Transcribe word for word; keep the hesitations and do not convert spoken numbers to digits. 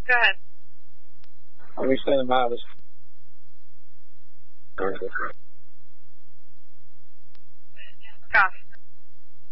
Go ahead. Let me stand by this. Gosh.